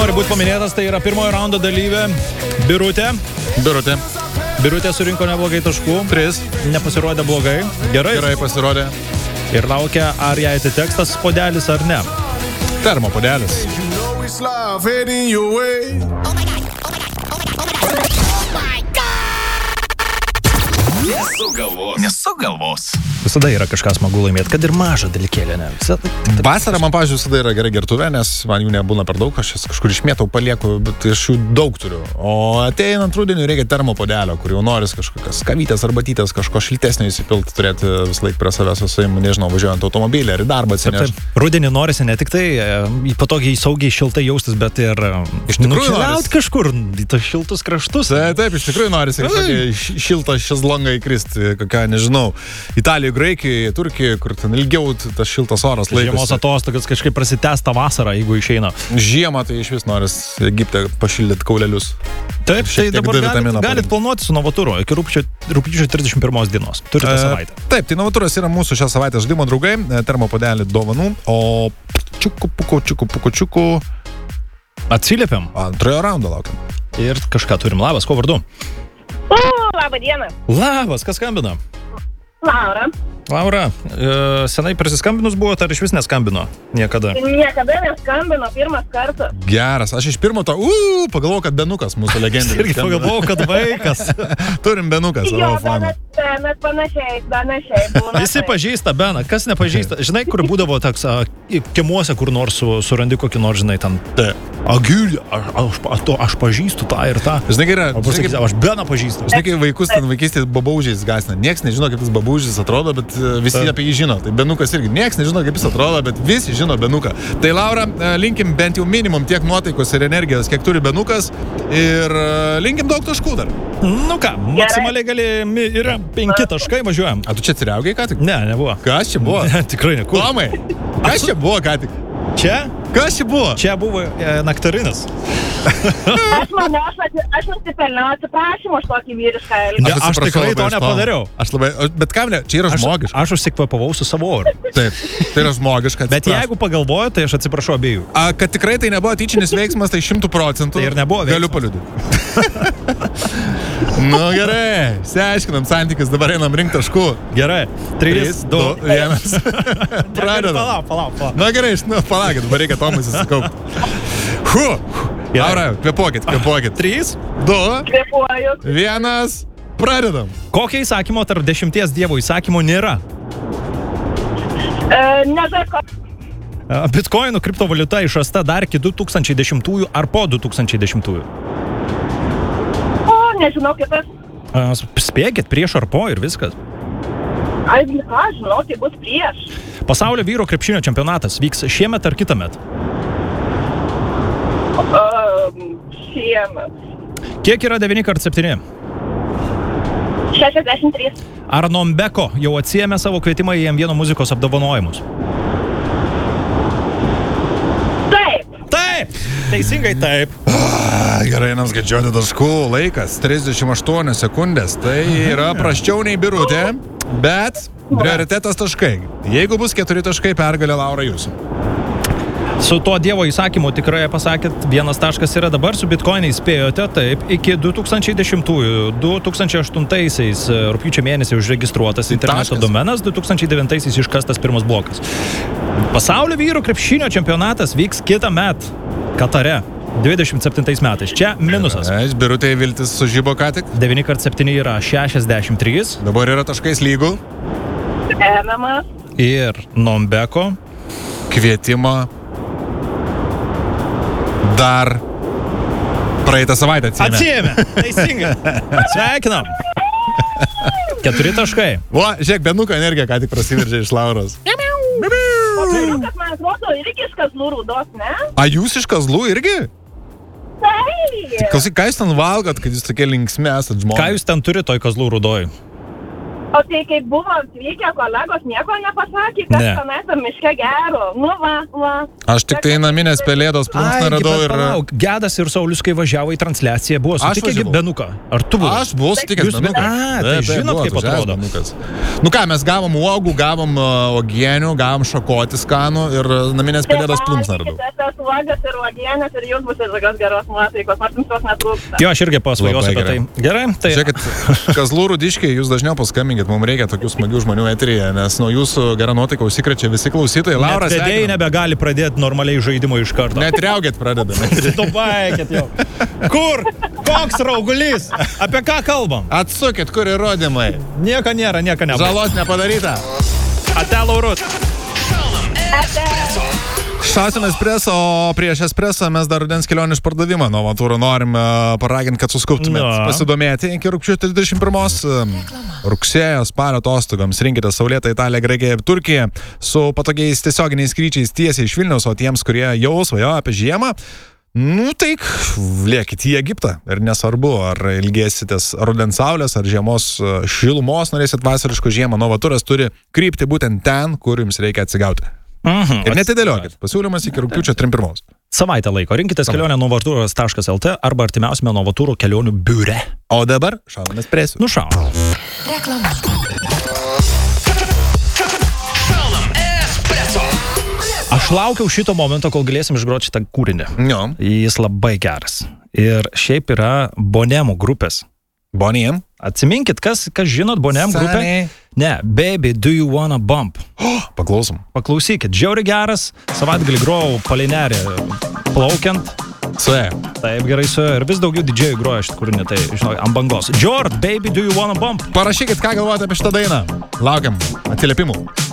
nori būti paminėtas, tai yra pirmojo raundo dalyvė Birutė. Birutė surinko neblogai taškų. 3. Nepasirodė blogai. Gerai pasirodė. Ir laukia, ar jai atiteks tas podelis ar ne. Termo podelis. Nesugalvos. Visada yra kažkas smagu laimėti, kad ir mažą dalykėlę, ne? Vasarą man, pavyzdžiui, visada yra gerai gertuvė, nes man jų nebūna per daug, aš kažkur išmėtau, palieku, bet aš jų daug turiu. O ateinant rudeniui reikia termo podelio, kur jau noris kažkokias kavytės arba batytės, kažko šiltesnio įsipilti, turėti vis laik prie savęs su savim, nežinau, važiuojant automobilį ar į darbą atsinešti. Rudenį norisi ne tik tai patogiai, saugiai, šiltai jaustis, bet ir nukeliauti kažkur į tos šiltus kraštus. Taip, iš tikrųjų norisi šiltą šezlongą įkristi, kokią, nežinau, Italijoje, Graikijoje, Turkijoje, kur ten ilgiau tas šiltas oras laikosi. Žiemos atostogas kažkaip prasitęsta vasarą, jeigu išeina. Žiemą tai iš vis noris Egipte pašildyti kaulelius. Taip, tai dabar galit planuoti su Novaturo iki rugpjūčio 31 dienos. Turite savaitę. Taip, tai Novaturas yra mūsų šią savaitę žaidimo draugai, termopodelį dovanų, o čiuku. Atsiliepiam. Antrojo raundo laukiam. Ir kažką turim. Labas, ko vardu? Labą dieną. Labas, kas skambina? Laura, senai prisiskambinus buvo, ar iš vis neskambino? Niekada neskambino, pirmas kartas. Geras, aš iš pirmo to, pagalvojau, kad Benukas mūsų legendinis. Irgi pagalvojau, kad vaikas. Turim Benukas, Bet panašiai būna. Visi pažįsta Beną, kas nepažįsta? Žinai, kur būdavo toks, kiemuose kur nors surandi kokį nors, žinai, ten. Agilė, aš pažįstu tą ir tą. Žinai, yra. Aš Beną pažįstu. Žinai, kai vaikus ten vaikystės babaužiais gasina. Niekas nežino, kaip jis babaužis atrodo, bet visi apie jį žino. Tai Benukas irgi. Niekas nežino, kaip jis atrodo, bet visi žino Benuką. Tai Laura, linkim bent jau minimum tiek nuotaikos ir energijos, kiek turi Benukas. Ir linkim daug taškų dar. Nu ką, maksimaliai galėjami yra 5 taškai, važiuojam. A tu čia atsiriaugiai ką tik? Ne, nebuvo. Kas čia buvo? Tikrai nekur. Tomai, kas čia buvo ką tik? Čia? Kas čia buvo? Čia buvo naktarinas. Aš nusipelniau atsiprašymą už tokį vyrišką elgesį. Aš tikrai to nepadariau. Bet kam ne? Čia yra žmogiška. Aš užsikvėpavau su savo oru. Taip, tai yra žmogiška. Bet jeigu pagalvoju, tai aš atsiprašau abiejų. Kad tikrai tai nebuvo tyčinis veiksmas, tai 100%. Tai ir nebuvo veiksmas. Galiu paliudyti. Nu gerai, siaiškinam santykius, dabar einam rinkti taškų. Gerai, 3, 2, 1. Pradedam. Palauk. Na gerai, palaukit, dabar reikia Tomui susikaupti. Laura, kvėpuokit. 3, 2, 1. Pradedam. Kokio įsakymo tarp 10 Dievo įsakymų nėra? Nezako. Bitcoinų kriptovaliuta išrasta dar iki 2010 ar po 2010? Nežinau, kitas. Spėkit, prieš ar po ir viskas. Ką žinau, tai bus prieš. Pasaulio vyro krepšinio čempionatas vyks šiemet ar kitąmet? Šiemet. Kiek yra 9x7? 63. Ar Nombeko jau atsiėmė savo kvietimą į M1 muzikos apdovanojimus? Taip! Teisingai taip. Gerai, einam skaičiuoti taškų. Laikas 38 sekundės. Tai yra prasčiau nei Birutė, bet prioritetas taškai. Jeigu bus 4 taškai, pergalė Laura jūsų. Su tuo Dievo įsakymu tikrai pasakėt, 1 taškas yra dabar, su bitcoinais spėjote, taip, iki 2010-ųjų, 2008-aisiais rugpjūčio mėnesį užregistruotas interneto domenas, 2009-aisiais iškastas pirmas blokas. Pasaulio vyrų krepšinio čempionatas vyks kitąmet Katare, 27 metais. Čia minusas. Birutė Viltis sužybo ką tik. 9x7 yra 63. Dabar yra taškais lygų. Ėmiamas. Ir Nombeko kvietimą dar praeitą savaitę atsiėmė. Teisingai. Sveikinam. 4 taškai. Žiūrėk, Benuko energija ką tik prasiveržė iš Lauros. Benukas, man atrodo, irgi iš Kazlų Rūdos, ne? A jūs iš Kazlų irgi? Taip. Klausyk, ką jūs ten valgot, kad jūs tokie linksmi esat žmonės? Ką jūs ten turite toj Kazlų Rūdoj? O tai kaip buvo atvykę kolegos, nieko nepasakė, kas Ne. tenai tam miške gero. Nu va. Aš tik tai naminės pelėdos plunksną radau ir... Gedas ir Saulius, kai važiavo į transliaciją, buvo sutikę važiavau. Benuką. Ar tu buvai? Aš buvau sutikęs Jūs- Benuką. tai žinot, kaip atrodo. Benukas. Nu ką, mes gavom uogų, gavom uogienių, gavom šakotį skanų ir naminės pelėdos plunksną radau. Tas uogas ir uogienės ir jūs būsite tokios geros nuotaikos, nors jums tos netrūksta. Jo, aš irgi pasvajosiu Labai apie tai. Gerai, tai... Žiūrėkit, Kazlų Rūdiškiai, jūs dažniau paskambinkit, mums reikia tokių smagių žmonių eteryje, nes nuo jūsų gerą nuotaiką užsikrečia visi klausytojai. Laura, Net vedėjai nebegali pradėti normaliai žaidimo iš karto. Netriaugėt pradedame. Dubaikit jau. Kur? Koks raugulys? Apie ką kalbam? Atsukit, kur įrodymai. Nieko nėra, nieko nebus. Žalos nepadaryta. Ate, Laurut. Šausim espreso, o prieš espreso mes dar rudens kelionių išpardavimą nuo Avatūro norim paraginti, kad suskuptumėt pasidomėti iki rugpjūčio 31. Rugsėjo, spalio atostogams rinkite saulėtą Italiją, Graikiją ir Turkiją su patogiais tiesioginiais skrydžiais tiesiai iš Vilniaus, o tiems, kurie jau svajoja apie žiemą, nu tai lėkit į Egiptą ir nesvarbu, ar ilgėsitės rudens saulės, ar žiemos šilumos, norėsit vasariško žiemą, Novaturas turi krypti būtent ten, kur jums reikia atsigauti. Ir netidėliokit, pasiūlymas iki rugpjūčio 31. Savaitę laiko. Rinkitės kelionę novaturas.lt arba artimiausiame Novatūro kelionių biure. O dabar šaunam espreso. Nušaunam. Reklama. Aš laukiau šito momento, kol galėsim išgroti šitą kūrinį. Jo. Jis labai geras. Ir šiaip yra Bonemo grupės. Boniem. Atsiminkit, kas žinot Bonemo grupę? Sunny. Ne, Baby, do you wanna bump? Paklausom. Paklausykit, žiauri geras, savaitgalį grojau Palinerį plaukiant. Suėjo. Taip gerai suėjo ir vis daugiau didžėjų groja šitą kūrinį, tai žinau, ant bangos. Jord, Baby, do you wanna bump? Parašykit, ką galvojate apie šitą dainą. Laukiam atsiliepimų.